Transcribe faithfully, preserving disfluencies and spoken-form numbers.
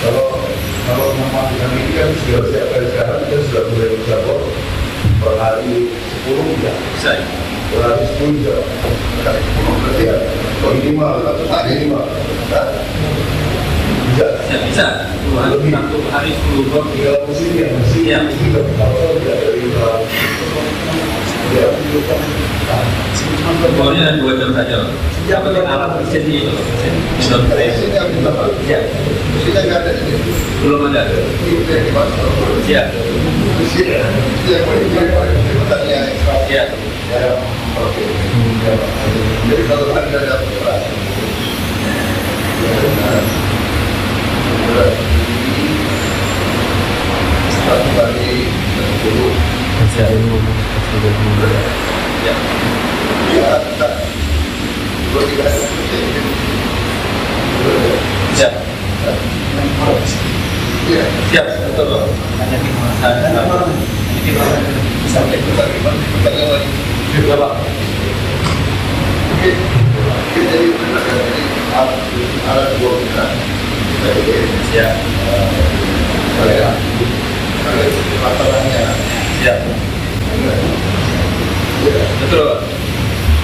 Kalau kalau mematikan ini kan sudah siap dari sekarang kita sudah mulai mencapai per hari sepuluh ya. Bisa. Per hari sepuluh ya. Per sepuluh berarti ya. Kalau minimal atau hari minimal. Bisa. Ya bisa. Lebih satu hari sepuluh ton. Tinggal musim yang masih ya. Kita apa tidak dari ya. Pokoknya dua jam saja. Yang penting alat mesinnya itu. Mesin Mesinnya apa? Ya. Mesinnya nggak ada ini. Belum ada. Ya. Mesinnya yang boleh dipertanya ekstra. Ya. Ya. Oke. Jadi kalau anda dapat berat, satu kali sepuluh. Masih ada ngomong, masih ada ngomong. Ya. Ya, tak. Dua tiga hari. Siap. Ya. Siap. Betul. Hanya di mana? Di mana? Sampai ke pertanyaan lagi. Berapa? Oke. Jadi jadi alat alat dua kita. Ya. Saya masalahnya. Ya. Betul.